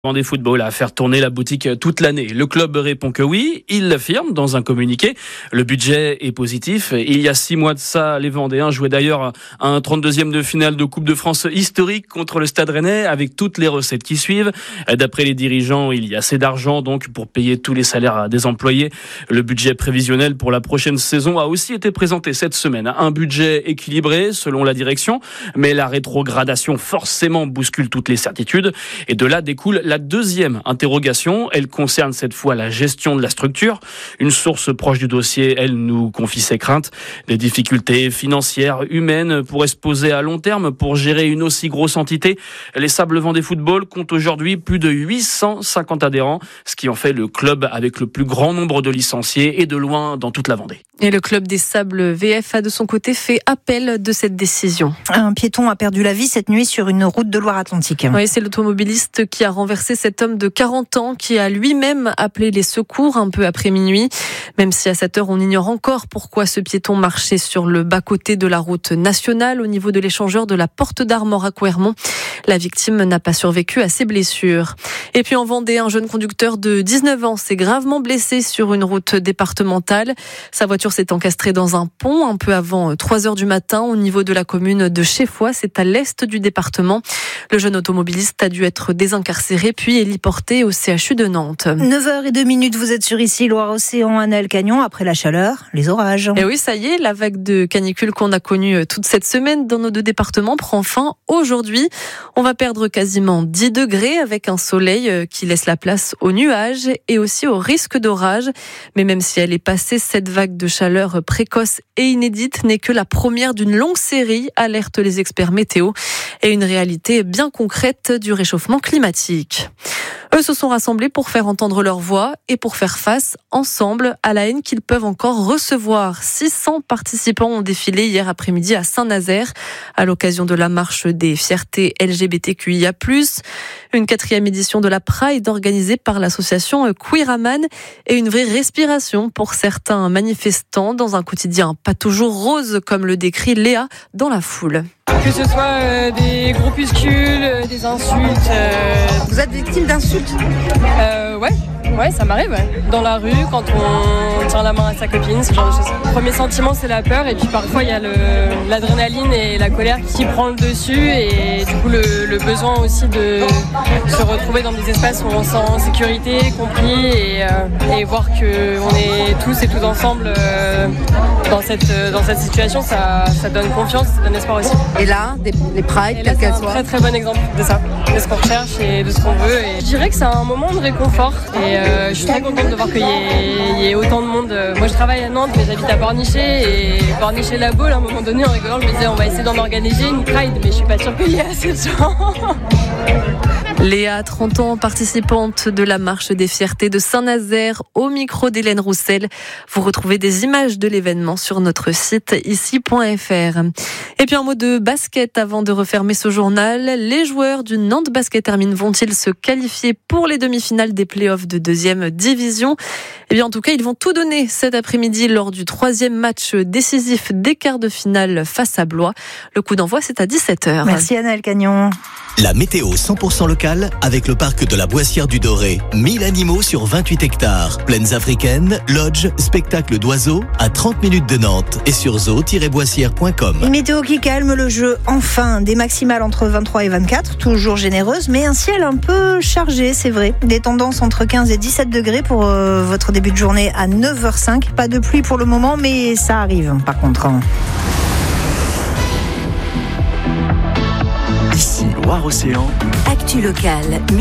Vendée Football à faire tourner la boutique toute l'année. Le club répond que oui, il l'affirme dans un communiqué. Le budget est positif. Il y a 6 mois de ça, les Vendéens jouaient d'ailleurs un 32e de finale de Coupe de France historique contre le Stade Rennais avec toutes les recettes qui suivent. D'après les dirigeants, il y a assez d'argent donc pour payer tous les salaires des employés. Le budget prévisionnel pour la prochaine saison a aussi été présenté cette semaine. Un budget équilibré selon la direction, mais la rétrogradation forcément bouscule toutes les certitudes. Et de là découle la deuxième interrogation. Elle concerne cette fois la gestion de la structure. Une source proche du dossier, elle nous confie ses craintes. Des difficultés financières, humaines pourraient se poser à long terme pour gérer une aussi grosse entité. Les Sables Vendée Football comptent aujourd'hui plus de 850 adhérents, ce qui en fait le club avec le plus grand nombre de licenciés et de loin dans toute la Vendée. Et le club des Sables VF a de son côté fait appel de cette décision. Un piéton a perdu la vie cette nuit sur une route de Loire-Atlantique. Oui, c'est l'automobiliste qui a renversé cet homme de 40 ans qui a lui-même appelé les secours un peu après minuit. Même si à cette heure, on ignore encore pourquoi ce piéton marchait sur le bas-côté de la route nationale au niveau de l'échangeur de la Porte d'Armor à Couermont. La victime n'a pas survécu à ses blessures. Et puis en Vendée, un jeune conducteur de 19 ans s'est gravement blessé sur une route départementale. Sa voiture s'est encastrée dans un pont un peu avant 3h du matin au niveau de la commune de Chéfoix. C'est à l'est du département. Le jeune automobiliste a dû être désincarcéré puis héliporté au CHU de Nantes. 9h02, vous êtes sur ici, Loire-Océan, Annelle Cagnon. Après la chaleur, les orages. Et oui, ça y est, la vague de canicule qu'on a connue toute cette semaine dans nos deux départements prend fin aujourd'hui. On va perdre quasiment 10 degrés avec un soleil qui laisse la place aux nuages et aussi au risque d'orage. Mais même si elle est passée, cette vague de chaleur précoce et inédite n'est que la première d'une longue série, alertent les experts météo, et une réalité bien concrète du réchauffement climatique. Eux se sont rassemblés pour faire entendre leur voix et pour faire face ensemble à la haine qu'ils peuvent encore recevoir. 600 participants ont défilé hier après-midi à Saint-Nazaire à l'occasion de la marche des fiertés LGBTQIA+. Une 4e édition de la Pride organisée par l'association Queeraman et une vraie respiration pour certains manifestants dans un quotidien pas toujours rose comme le décrit Léa dans la foule. Que ce soit des groupuscules, des insultes. Vous êtes victime d'insultes ? Ouais, ça m'arrive. Ouais. Dans la rue, quand on tient la main à sa copine, ce genre de choses. Le premier sentiment, c'est la peur, et puis parfois il y a l'adrénaline et la colère qui prend le dessus, et du coup le besoin aussi de se retrouver dans des espaces où on se sent en sécurité, compris, et voir qu'on est tous et toutes ensemble dans cette situation, ça donne confiance, ça donne espoir aussi. Et là, les prides, quelles qu'elles soient. C'est un très bon exemple de ça, de ce qu'on recherche et de ce qu'on veut. Et je dirais que c'est un moment de réconfort, et je suis très contente de voir qu'il y ait autant de monde. Moi je travaille à Nantes, mais j'habite à Pornichet, et Pornichet-la-Baule, à un moment donné, en rigolant, je me disais on va essayer d'en organiser une pride, mais je suis pas sûre qu'il y ait assez de gens. Léa, 30 ans, participante de la marche des fiertés de Saint-Nazaire, au micro d'Hélène Roussel. Vous retrouvez des images de l'événement sur notre site ici.fr. Et puis un mot de basket avant de refermer ce journal. Les joueurs du Nantes Basket Hermine vont-ils se qualifier pour les demi-finales des playoffs de 2e division ? Eh bien, en tout cas, ils vont tout donner cet après-midi lors du 3e match décisif des quarts de finale face à Blois. Le coup d'envoi, c'est à 17h. Merci Annelle Cagnon. La météo 100% locale avec le parc de la Boissière du Doré. 1000 animaux sur 28 hectares. Plaines africaines, lodge, spectacle d'oiseaux à 30 minutes de Nantes et sur zoo-boissière.com. Une météo qui calme le jeu enfin. Des maximales entre 23 et 24, toujours généreuses, mais un ciel un peu chargé, c'est vrai. Des tendances entre 15 et 17 degrés pour votre début de journée à 9h05. Pas de pluie pour le moment, mais ça arrive par contre. Ici Loire-Océan. Actu locale.